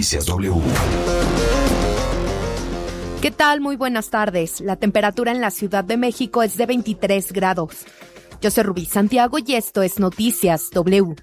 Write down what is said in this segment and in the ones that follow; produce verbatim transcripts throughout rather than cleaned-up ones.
Noticias W. ¿Qué tal? Muy buenas tardes. La temperatura en la Ciudad de México es de veintitrés grados. Yo soy Rubí Santiago y esto es Noticias W.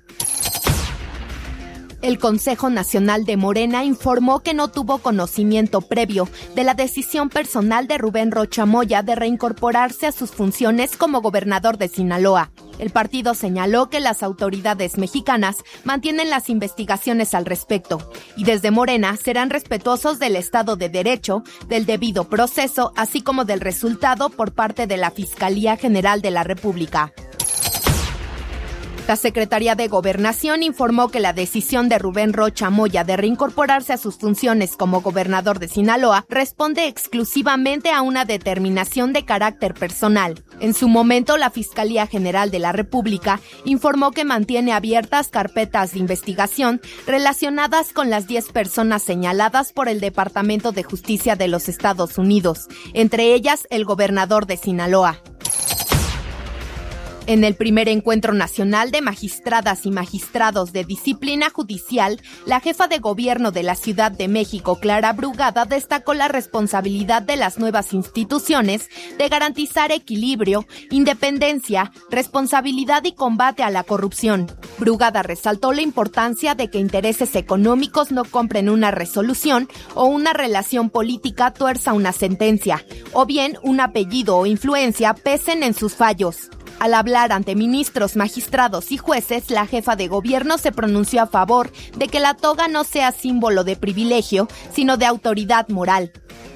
El Consejo Nacional de Morena informó que no tuvo conocimiento previo de la decisión personal de Rubén Rocha Moya de reincorporarse a sus funciones como gobernador de Sinaloa. El partido señaló que las autoridades mexicanas mantienen las investigaciones al respecto y desde Morena serán respetuosos del Estado de Derecho, del debido proceso, así como del resultado por parte de la Fiscalía General de la República. La Secretaría de Gobernación informó que la decisión de Rubén Rocha Moya de reincorporarse a sus funciones como gobernador de Sinaloa responde exclusivamente a una determinación de carácter personal. En su momento, la Fiscalía General de la República informó que mantiene abiertas carpetas de investigación relacionadas con las diez personas señaladas por el Departamento de Justicia de los Estados Unidos, entre ellas el gobernador de Sinaloa. En el primer encuentro nacional de magistradas y magistrados de disciplina judicial, la jefa de gobierno de la Ciudad de México, Clara Brugada, destacó la responsabilidad de las nuevas instituciones de garantizar equilibrio, independencia, responsabilidad y combate a la corrupción. Brugada resaltó la importancia de que intereses económicos no compren una resolución o una relación política tuerza una sentencia, o bien un apellido o influencia pesen en sus fallos. Al hablar ante ministros, magistrados y jueces, la jefa de gobierno se pronunció a favor de que la toga no sea símbolo de privilegio, sino de autoridad moral.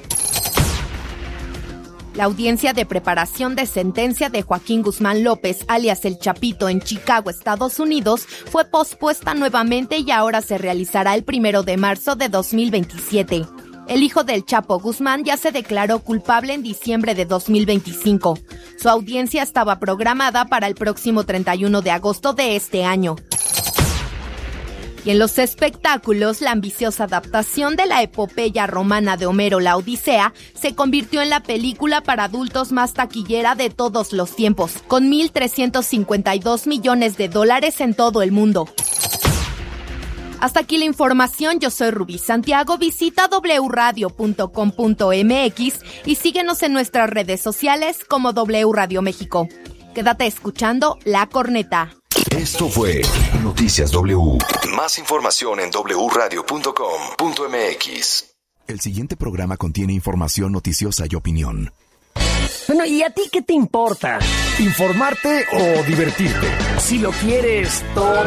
La audiencia de preparación de sentencia de Joaquín Guzmán López, alias El Chapito, en Chicago, Estados Unidos, fue pospuesta nuevamente y ahora se realizará el primero de marzo de dos mil veintisiete. El hijo del Chapo Guzmán ya se declaró culpable en diciembre de dos mil veinticinco. Su audiencia estaba programada para el próximo treinta y uno de agosto de este año. Y en los espectáculos, la ambiciosa adaptación de la epopeya romana de Homero, La Odisea, se convirtió en la película para adultos más taquillera de todos los tiempos, con mil trescientos cincuenta y dos millones de dólares en todo el mundo. Hasta aquí la información, yo soy Rubí Santiago, visita doble u radio punto com punto m x y síguenos en nuestras redes sociales como W Radio México. Quédate escuchando La Corneta. Esto fue Noticias W. Más información en doble u radio punto com punto m x. El siguiente programa contiene información noticiosa y opinión. Bueno, ¿y a ti qué te importa? ¿Informarte o divertirte? Si lo quieres todo...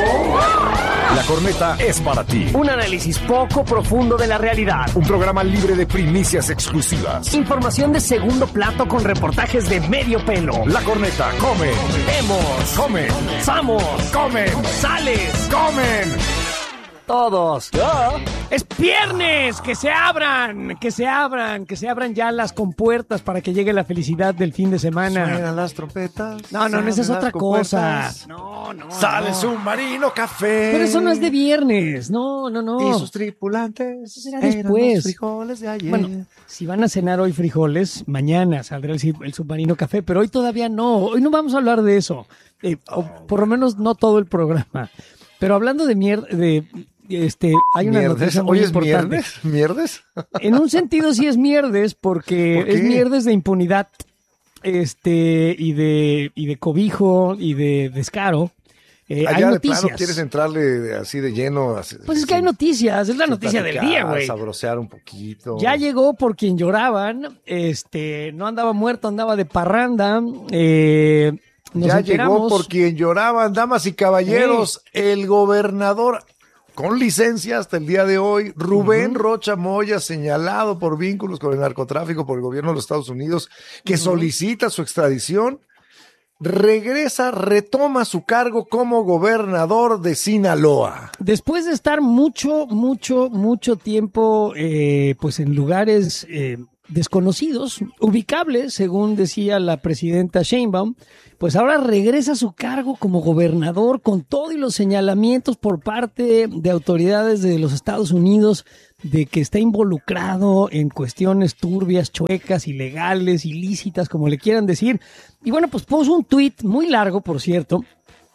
La Corneta es para ti. Un análisis poco profundo de la realidad. Un programa libre de primicias exclusivas. Información de segundo plato con reportajes de medio pelo. La Corneta come. Vemos. Come. Samos. Comen. Sales. Comen. Todos. ¿Ya? ¡Es viernes! ¡Que se abran! ¡Que se abran! ¡Que se abran ya las compuertas para que llegue la felicidad del fin de semana! Suenan las trompetas. No, no, no, esa es otra cosa. No, no. Sale no. Submarino Café. Pero eso no es de viernes. No, no, no. Y sus tripulantes. Eso será después. Los frijoles de ayer. Bueno, si van a cenar hoy frijoles, mañana saldrá el, el Submarino Café, pero hoy todavía no. Hoy no vamos a hablar de eso. Eh, oh. o por lo menos no todo el programa. Pero hablando de mierda, de... Este, hay una ¿Mierdes? noticia muy ¿Hoy es importante. ¿Mierdes? ¿Mierdes? En un sentido sí es mierdes porque ¿Por qué? Es mierdes de impunidad, este, y de, y de cobijo y de descaro. Eh, Allá hay de noticias. plano quieres entrarle así de lleno. Así, pues es que hay noticias, es la noticia del día, güey. Sabrosear un poquito. Ya llegó por quien lloraban, este, no andaba muerto, andaba de parranda, eh, nos ya enteramos. llegó por quien lloraban, damas y caballeros, eh. el gobernador con licencia hasta el día de hoy, Rubén uh-huh. Rocha Moya, señalado por vínculos con el narcotráfico por el gobierno de los Estados Unidos, que uh-huh. solicita su extradición, regresa, retoma su cargo como gobernador de Sinaloa. Después de estar mucho, mucho, mucho tiempo eh, pues en lugares eh, desconocidos, ubicables, según decía la presidenta Sheinbaum, pues ahora regresa a su cargo como gobernador con todo y los señalamientos por parte de autoridades de los Estados Unidos de que está involucrado en cuestiones turbias, chuecas, ilegales, ilícitas, como le quieran decir. Y bueno, pues puso un tuit muy largo, por cierto,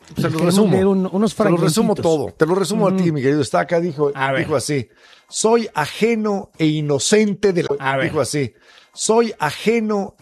Se lo Queremos resumo. leer un- unos Te lo resumo fragmentitos. todo. Te lo resumo a ti, mi querido Estaca. Dijo, A ver. dijo así. Soy ajeno e inocente de la... A ver. Dijo así. Soy ajeno